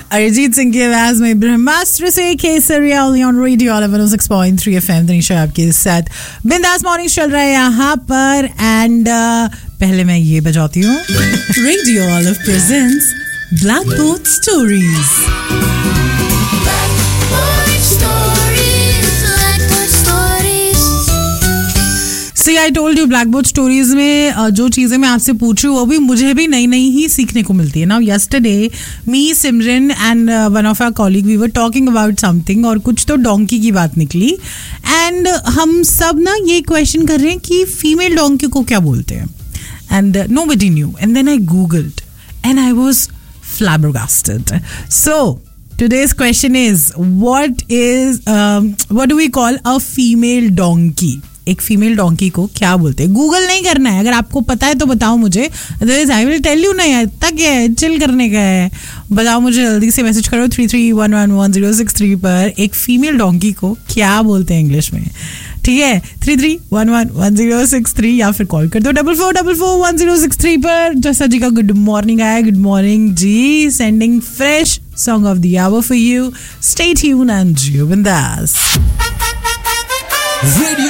अरिजीत सिंह की आवाज में ब्रह्मास्त्र से केसरिया ऑन रेडियो 106.3 FM तनीषा आपके साथ बिंदास मॉर्निंग चल रहा है यहाँ पर एंड पहले मैं ये बजाती हूँ radio olive presents blackboard stories. See, I told you Blackboard Stories में जो चीज़ें मैं आपसे पूछ रही हूँ वो भी मुझे भी नई नई ही सीखने को मिलती है. Now yesterday me, Simran and one of our colleague we were talking about something और कुछ तो डोंकी की बात निकली and हम सब ना ये क्वेश्चन कर रहे हैं कि फीमेल डोंकी को क्या बोलते हैं and nobody knew and then I googled and I was flabbergasted. So today's question is what do we call a female donkey? एक फीमेल डोंकी को क्या बोलते हैं? गूगल नहीं करना है, अगर आपको पता है तो बताओ मुझे, otherwise I will tell you. ना यार तक है, चिल करने का है, बताओ मुझे. जल्दी से मैसेज करो 33111063 पर एक फीमेल डोंकी को क्या बोलते हैं इंग्लिश में. ठीक है, 33111063 या फिर कॉल कर दो 44441063 पर. जैसा जी का गुड मॉर्निंग आया, good morning ji, sending fresh song of the hour for you. Stay tuned and जियो बिंदास.